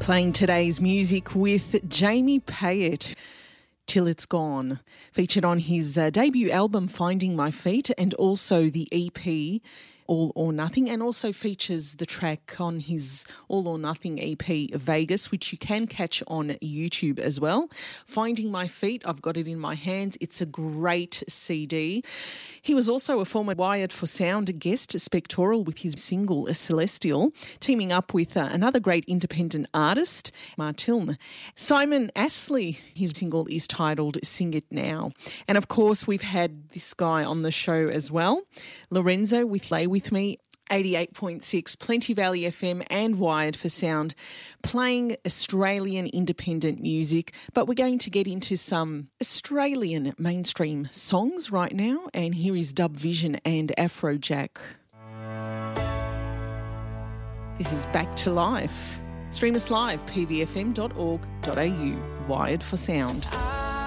Playing today's music with Jamie Payet, Till It's Gone, featured on his debut album Finding My Feet, and also the EP All or Nothing, and also features the track on his All or Nothing EP Vegas, which you can catch on YouTube as well. Finding My Feet, I've got it in my hands. It's a great CD. He was also a former Wired for Sound guest spectoral with his single Celestial, teaming up with another great independent artist, Martilm. Simon Astley, his single is titled Sing It Now. And of course, we've had this guy on the show as well, Lorenzo with Lay With Me, 88.6 Plenty Valley FM and Wired for Sound, playing Australian independent music. But we're going to get into some Australian mainstream songs right now, and here is Dub Vision and Afrojack. This is Back to Life. Stream us live, pvfm.org.au, Wired for Sound.